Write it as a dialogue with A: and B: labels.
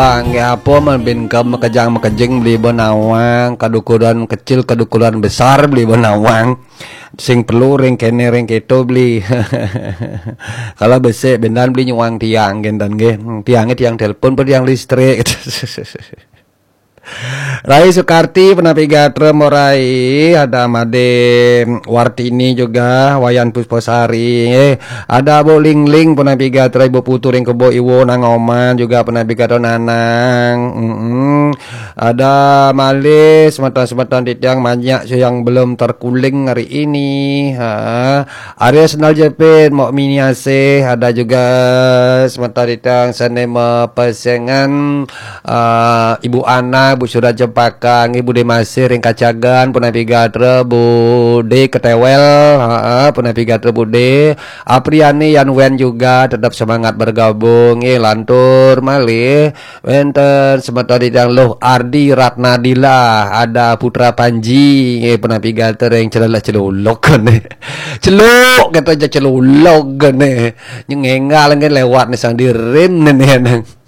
A: Nggak apa man bin ke makejang makejeng beli benawang kadukuran kecil kadukuran besar beli benawang sing perlu ring kene ring keto beli kalau besek bendan beli nyuang tiang gendan ge tiangnya tiang telepon per tiang listrik Rai Sukarti Penapigatra Morai ada Made Wartini juga Wayan Pusposari ada Boling Ling Penapigatra Ibu Putu ring Kebo Iwo Nangoman juga Penapigatra Nanang ada Malis sematan-sematan titiang banyak yang belum terkuling hari ini Arya Senal Jepit Mok Miniase ada juga sematan titiang Sanema Pesengan Ibu Ana Bu Surat Jepakang Ibu Demasir ring Kacagan Penapigatra Bude Ketewel Penapigatra Bude Apriani Yanwen juga tetap semangat bergabung lantur malih wenten sebentar yang loh Ardi Ratnadila ada Putra Panji Penapigatra yang celulok kan celuk kata aja celulok kan nyengengal lewat nih sang dirim nih